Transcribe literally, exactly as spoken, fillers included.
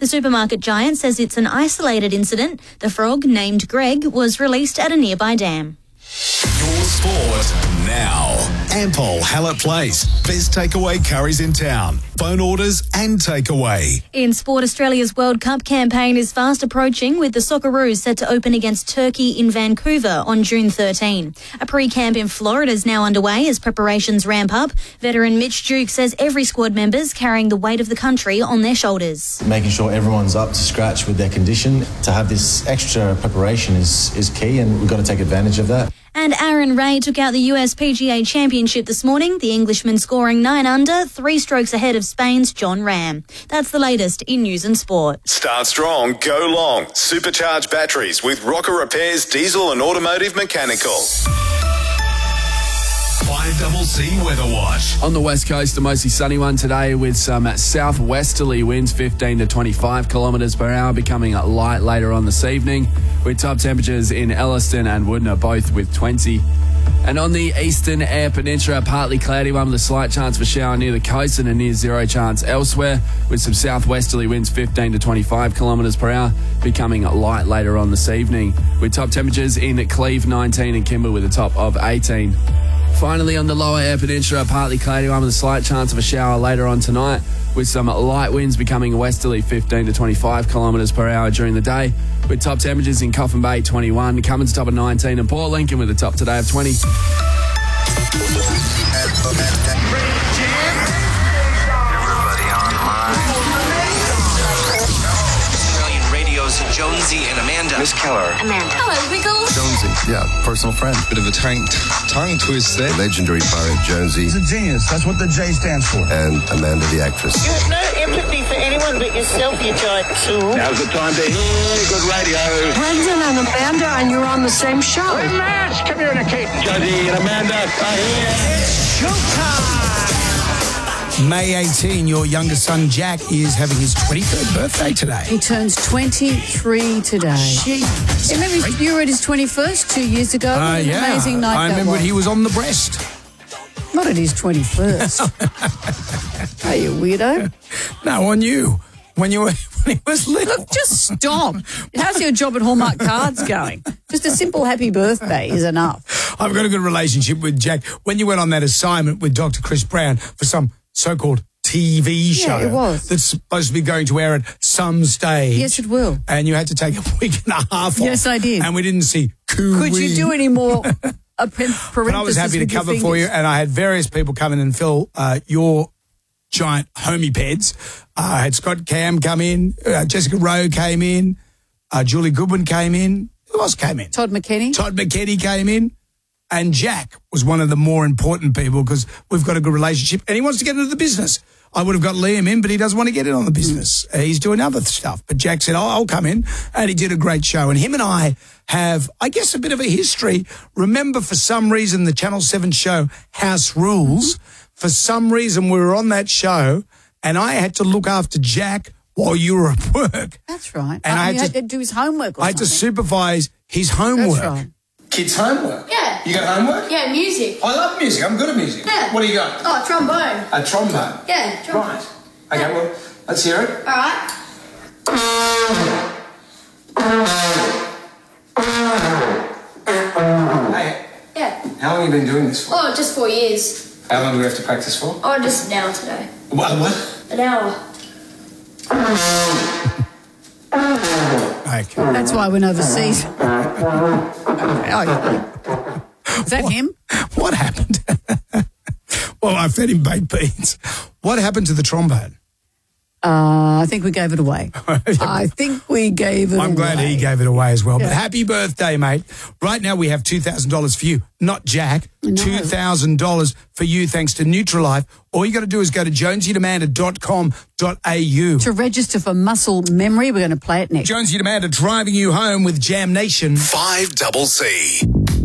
The supermarket giant says it's an isolated incident. The frog, named Greg, was released at a nearby dam. Your sport now. Ampol Hallett Place. Best takeaway curries in town. Phone orders and takeaway. In sport, Australia's World Cup campaign is fast approaching, with the Socceroos set to open against Turkey in Vancouver on June thirteenth. A pre-camp in Florida is now underway as preparations ramp up. Veteran Mitch Duke says every squad member's carrying the weight of the country on their shoulders. Making sure everyone's up to scratch with their condition. To have this extra preparation is, is key, and we've got to take advantage of that. And Aaron Ray took out the U S P G A Championship this morning, the Englishman scoring nine under, three strokes ahead of Spain's John Ram. That's the latest in news and sport. Start strong, go long. Supercharged batteries with Rocker Repairs, diesel and automotive mechanical. five C C Weather Watch. On the west coast, a mostly sunny one today with some southwesterly winds, fifteen to twenty-five kilometres per hour, becoming light later on this evening, with top temperatures in Elliston and Woodner, both with twenty. And on the eastern Eyre Peninsula, a partly cloudy one with a slight chance of a shower near the coast and a near zero chance elsewhere, with some southwesterly winds, fifteen to twenty-five kilometres per hour, becoming light later on this evening, with top temperatures in Cleve, nineteen, and Kimber with a top of eighteen. Finally, on the lower Eyre Peninsula, a partly cloudy one with a slight chance of a shower later on tonight, with some light winds becoming westerly, fifteen to twenty-five kilometres per hour during the day, with top temperatures in Coffin Bay, twenty-one, Cummins top of nineteen, and Port Lincoln with a top today of twenty. Everybody online. Australian Radio's Jonesy and Amanda. Miss Keller. Amanda. Hello, Wiggles. Jonesy, yeah, personal friend. Bit of a tongue, tongue twist there. Legendary pirate Jonesy. He's a genius. That's what the J stands for. And Amanda, the actress. You have no empathy for anyone but yourself, you giant tool. Now's the time to hear good radio. Brendan and Amanda, and you're on the same show. We must communicate. Jonesy and Amanda are here. It's showtime. May eighteenth, your younger son Jack is having his twenty-third birthday today. He turns twenty-three today. Jeez. Remember you were at his twenty-first two years ago? Uh, yeah. Amazing night. I remember when he was on the breast. Not at his twenty-first. Are you weirdo? No, on you. When you were when he was little. Look, just stop. How's your job at Hallmark Cards going? Just a simple happy birthday is enough. I've got a good relationship with Jack. When you went on that assignment with Doctor Chris Brown for some so-called T V show yeah, it was. that's supposed to be going to air at some stage. Yes, it will. And you had to take a week and a half off. Yes, I did. And we didn't see Coo Could you do any more a parenthesis? But I was happy to cover for you, and I had various people come in and fill uh, your giant homie peds. Uh, I had Scott Cam come in, uh, Jessica Rowe came in, uh, Julie Goodwin came in. Who else came in? Todd McKenny. Todd McKenny came in. And Jack was one of the more important people because we've got a good relationship and he wants to get into the business. I would have got Liam in, but he doesn't want to get in on the business. Uh, he's doing other stuff. But Jack said, oh, I'll come in. And he did a great show. And him and I have, I guess, a bit of a history. Remember, for some reason, the Channel seven show House Rules, for some reason we were on that show and I had to look after Jack while you were at work. That's right. And oh, I had, you to, had to do his homework or I had something. to supervise his homework. That's right. Kids' homework? Yeah. You got homework? Yeah, music. I love music. I'm good at music. Yeah. What do you got? Oh, trombone. A trombone? Yeah, trombone. Right. Okay, yeah. Well, let's hear it. All right. Hey. Yeah. How long have you been doing this for? Oh, just four years. How long do we have to practice for? Oh, just an hour today. What? What? An hour. Okay. That's why I went overseas. Oh, is that what, him? What happened? Well, I fed him baked beans. What happened to the trombone? Uh, I think we gave it away. I think we gave it I'm away. glad he gave it away as well. Yeah. But happy birthday, mate. Right now we have two thousand dollars for you, not Jack. No. two thousand dollars for you thanks to Nutrilife. All you got to do is go to jonesy and amanda dot com dot a u. To register for Muscle Memory, we're going to play it next. Jonesy and Amanda driving you home with Jam Nation. five C C.